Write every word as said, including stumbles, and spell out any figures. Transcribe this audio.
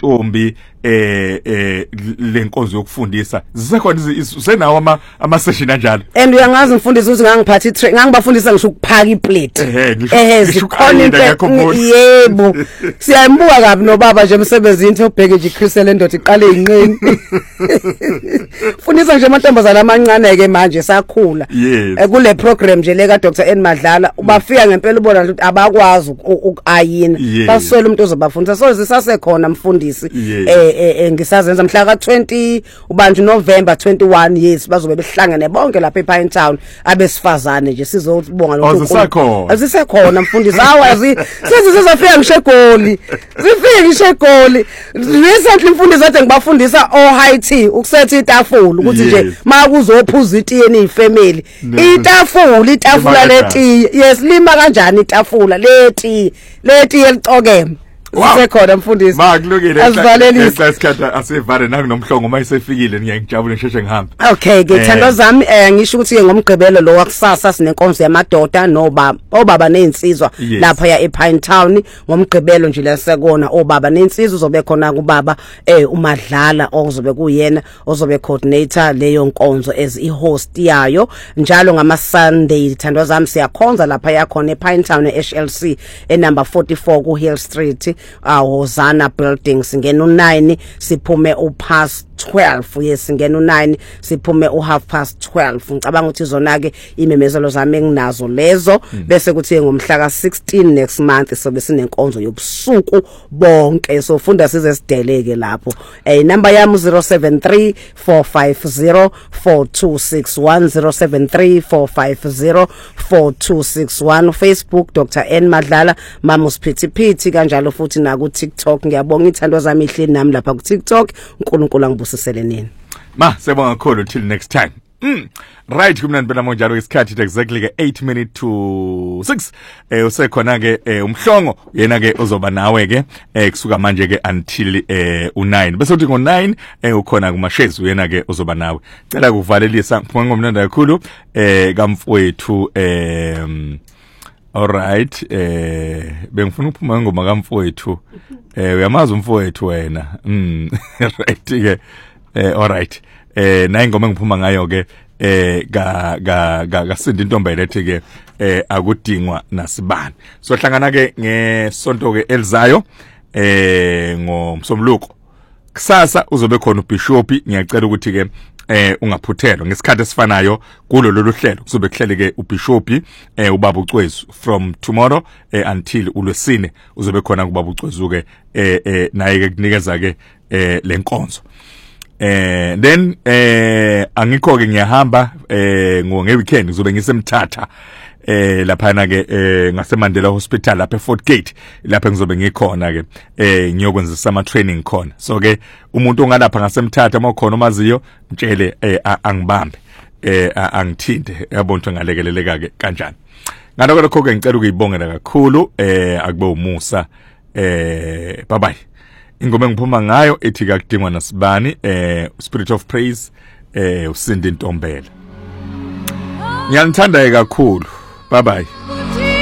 intombi eh eh lenkonzo yokufundisa zisekhona usenawo ama ama session kanjalo and uyangazi mfundisi ukuthi ngangiphathi train ngangibafundisa ngisho ukuphaka iplate eh zikhona into yebo siyayimbuka kabi nobaba nje emsebenzini into obheke nje iChrystal endoda iqale inqeni fundisa nje amantombazana amancane ke manje sakhula kule program nje le ka Doctor N Madlala ubafika ngempela ubona ukuthi abakwazi ukayina baswele umuntu ozobafundisa so zisasekhona mfundisi eh eh ngisazenza mhla ka twenty ubanje November twenty-one yes bazobe behlangene bonke lapha ePine Town abesifazane nje sizobonga lokho azisekhona azisekhona mfundisi awazi sezizofika ngishegoli zifike ngishegoli recently mfundisi athi ngibafundisa o high tea ukusetha itafula ukuthi nje makuzophuza itiye nifamily itafula itafula leti yes lima kanjani itafula leti leti elicokeme sisekhona mfundisi makulungile asivalelisa isikhathi asevale nanginomhlongo mayisefikile ngiyangijabule ngisheshe ngihambe okay ke thando zami ngisho ukuthi ke ngomgqibelo lo wakusasa sinenkonzo yamadoda noba obaba nezinsizwa lapha ya ePine Town ngomgqibelo nje lesekona obaba nezinsizwa uzobe khona kubaba eh uMadlala ozobe kuyena ozobe coordinator leyo nkonzo as i-host yayo njalo ngama Sunday thando zami siyakhonza lapha yakhona ePine Town e H L C e number forty-four ku Hill Street Hosana Buildings ngeno nine siphume u past twelve yes ngeno nine siphume u half past twelve ngicabanga ukuthi zona ke imemezelo zami enginazo lezo bese kuthi ngomhla ka sixteen next month sobe sinenkonzo yobusuku bonke so funda size sideleke lapho eh number yami zero seven three four five zero four two six one zero seven three four five zero four two six one Facebook Doctor N Madlala mama usiphithiphithi kanjalo futhi na ku TikTok ngiyabonga ithando zami ihleli nami lapha ku TikTok uNkulunkulu angibusisele nini ma sebonga kakhulu till next time mm. Right kumnandi phela monjalo isikhathi exactly ke eight minutes to six eh usekhona ke umhlongo yena ke uzoba nawe ke eh kusuka manje ke until eh u nine bese uthi ngo nine eh ukhona kuma shares yena ke uzoba nawe cela kuvalelisa ngomnandi kakhulu eh kamfowethu eh alright eh bengifuna ukuphuma ngoma kamfowethu eh uyamazi umfowethu wena mm right ke eh alright eh nayi ngoma ngiphuma ngayo ke eh ga ga ga Sindi Ntombelethe ke eh akudingwa nasibani so hlangana ke ngesonto ke elizayo eh ngomsomluko kusasa uzobe khona uBishop ngiyacela ukuthi ke eh ungaphuthelwa ngesikhathi esifanayo kulo lolu hlelo kuzobe kuhlele ke uBishop eh ubaba uCwezu from tomorrow eh, until uLwesine uzobe khona kubaba uCwezu ke eh, eh naye ke kunikeza ke eh lenkonzo eh then eh angikho ke ngiyahamba eh nge weekend uzobe ngisemthatha eh lapha na ke eh ngaseMandela Hospital lapha eFort Gate lapha ngizobe ngikhona ke eh ngiyokwenza sama training khona so ke umuntu ongalapha ngasemthatha makhona omaziyo mtshele eh angibambe eh angithinte yabonto ngalekeleleka ke kanjani ngaloko lokho ke ngicela ukuyibongela kakhulu eh akube umusa eh bye bye ingoma engiphuma ngayo ethi akudingwa nasibani eh Spirit of Praise eh uSindi Ntombela ngiyanithanda kakhulu bye bye